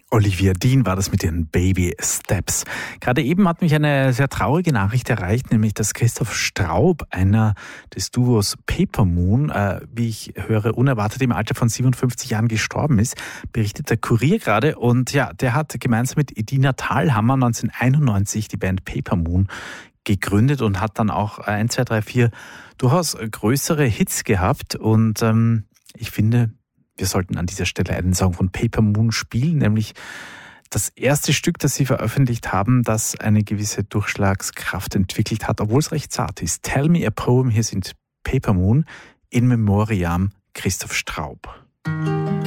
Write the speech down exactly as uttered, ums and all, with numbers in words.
Olivia Dean war das mit ihren Baby Steps. Gerade eben hat mich eine sehr traurige Nachricht erreicht, nämlich dass Christoph Straub, einer des Duos Paper Moon, äh, wie ich höre, unerwartet im Alter von siebenundfünfzig Jahren gestorben ist, berichtet der Kurier gerade. Und ja, der hat gemeinsam mit Edina Thalhammer neunzehnhunderteinundneunzig die Band Paper Moon gegründet und hat dann auch eins, zwei, drei, vier durchaus größere Hits gehabt. Und ähm, ich finde, wir sollten an dieser Stelle einen Song von Paper Moon spielen, nämlich das erste Stück, das sie veröffentlicht haben, das eine gewisse Durchschlagskraft entwickelt hat, obwohl es recht zart ist. Tell Me a Poem, hier sind Paper Moon in Memoriam Christoph Straub.